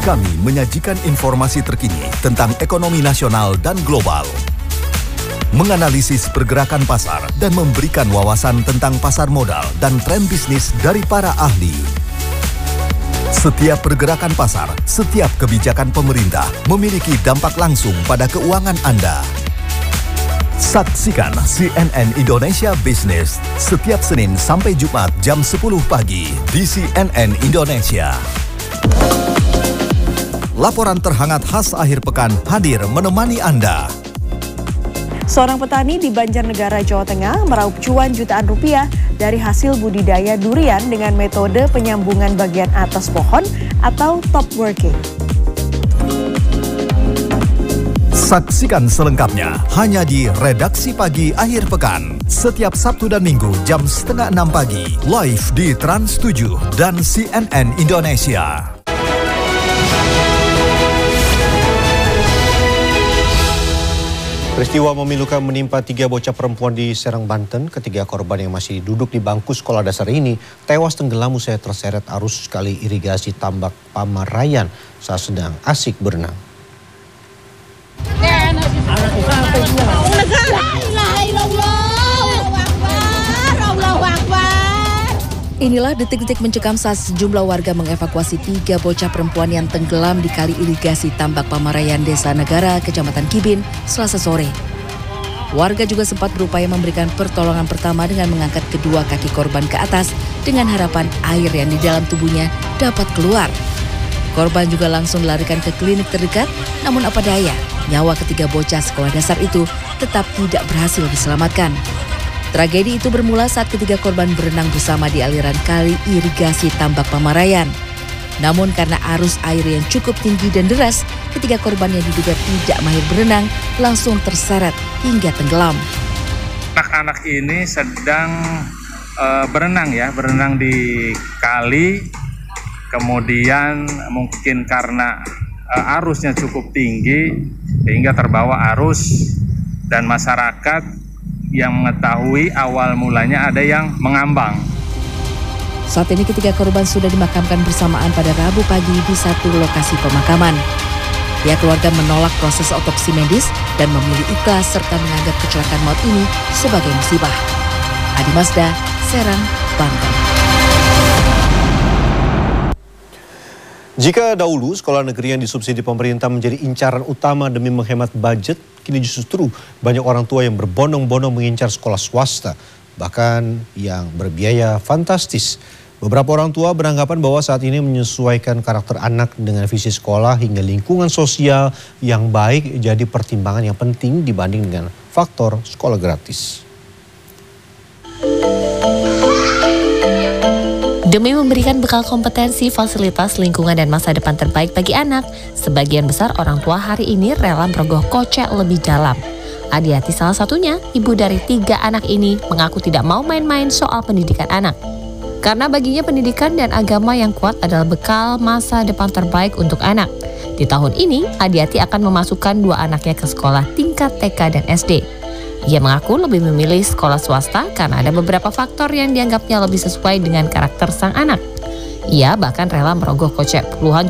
Kami menyajikan informasi terkini tentang ekonomi nasional dan global, menganalisis pergerakan pasar dan memberikan wawasan tentang pasar modal dan tren bisnis dari para ahli. Setiap pergerakan pasar, setiap kebijakan pemerintah memiliki dampak langsung pada keuangan Anda. Saksikan CNN Indonesia Business setiap Senin sampai Jumat jam 10 pagi di CNN Indonesia. Laporan terhangat khas akhir pekan hadir menemani Anda. Seorang petani di Banjarnegara, Jawa Tengah meraup cuan jutaan rupiah dari hasil budidaya durian dengan metode penyambungan bagian atas pohon atau top working. Saksikan selengkapnya hanya di Redaksi Pagi Akhir Pekan. Setiap Sabtu dan Minggu jam 5:30 pagi. Live di Trans 7 dan CNN Indonesia. Peristiwa memilukan menimpa 3 bocah perempuan di Serang, Banten. Ketiga korban yang masih duduk di bangku sekolah dasar ini tewas tenggelam usai terseret arus kali irigasi Tambak Pamarayan saat sedang asik berenang. Inilah detik-detik mencekam saat sejumlah warga mengevakuasi 3 bocah perempuan yang tenggelam di kali irigasi Tambak Pamarayan, Desa Negara, Kecamatan Kibin, Selasa sore. Warga juga sempat berupaya memberikan pertolongan pertama dengan mengangkat kedua kaki korban ke atas dengan harapan air yang di dalam tubuhnya dapat keluar. Korban juga langsung dilarikan ke klinik terdekat, namun apa daya, nyawa ketiga bocah sekolah dasar itu tetap tidak berhasil diselamatkan. Tragedi itu bermula saat ketiga korban berenang bersama di aliran kali irigasi Tambak Pamarayan. Namun karena arus air yang cukup tinggi dan deras, ketiga korban yang diduga tidak mahir berenang langsung terseret hingga tenggelam. Anak-anak ini sedang berenang di kali, kemudian mungkin karena arusnya cukup tinggi sehingga terbawa arus dan masyarakat yang mengetahui awal mulanya ada yang mengambang. Saat ini ketiga korban sudah dimakamkan bersamaan pada Rabu pagi di satu lokasi pemakaman. Pihak keluarga menolak proses otopsi medis dan memilih ikhlas serta menganggap kecelakaan maut ini sebagai musibah. Adi Mazda, Serang, Banten. Jika dahulu sekolah negeri yang disubsidi pemerintah menjadi incaran utama demi menghemat budget, kini justru banyak orang tua yang berbondong-bondong mengincar sekolah swasta, bahkan yang berbiaya fantastis. Beberapa orang tua beranggapan bahwa saat ini menyesuaikan karakter anak dengan visi sekolah hingga lingkungan sosial yang baik jadi pertimbangan yang penting dibanding dengan faktor sekolah gratis. Demi memberikan bekal kompetensi, fasilitas, lingkungan, dan masa depan terbaik bagi anak, sebagian besar orang tua hari ini rela merogoh kocek lebih dalam. Adiati salah satunya, ibu dari 3 anak ini, mengaku tidak mau main-main soal pendidikan anak. Karena baginya pendidikan dan agama yang kuat adalah bekal masa depan terbaik untuk anak. Di tahun ini, Adiati akan memasukkan 2 anaknya ke sekolah tingkat TK dan SD. Ia mengaku lebih memilih sekolah swasta karena ada beberapa faktor yang dianggapnya lebih sesuai dengan karakter sang anak. Ia bahkan rela merogoh kocek puluhan